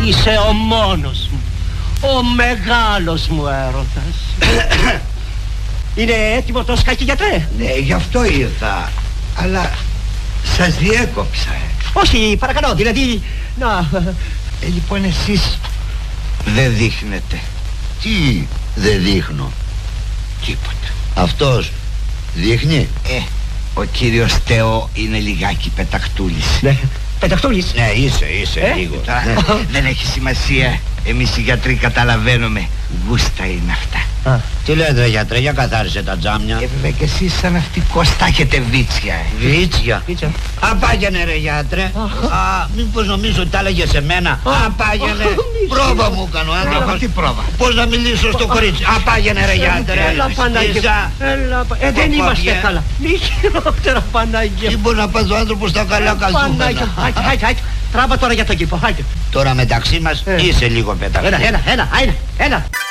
Είσαι ο μόνος μου, ο μεγάλος μου έρωτας. Είναι έτοιμο το σκάκι, γιατρέ? Ναι, γι' αυτό ήρθα. Αλλά σας διέκοψα. Όχι, παρακαλώ, δηλαδή... Να... Λοιπόν, εσείς δεν δείχνετε. Τι δεν δείχνω? Τίποτα. Αυτός δείχνει? Ο κύριος Θεό είναι λιγάκι πεταχτούλης. Ναι, πεταχτούλης. Ναι, είσαι λίγο. Τώρα, δεν έχει σημασία. Εμείς οι γιατροί καταλαβαίνουμε. Γούστα είναι αυτά. Τι λέτε γιατρέ, για καθάρισε τα τζάμια. Βέβαια και εσείς σαν ναυτικός τα έχετε βίτσια. Βίτσια? Απάγαινε ρε γιατρέ. Μήπως νομίζω ότι τα έλεγε σε μένα? Απάγαινε. Πρόβα μου κάνω άνθρωπος. Τι πρόβα? Πώς να μιλήσω στο κορίτσι? Απάγαινε ρε γιατρέ. Έλα Πανάγια. Δεν είμαστε καλά. Μη χειρότερα Πανάγια. Τι μπορεί να πάθει ο άνθρωπος στα καλά καλσούμενα? Τράβα τώρα για τον κήπο. Τώρα μεταξύ μας είσαι λίγο πεταχτή. Έλα.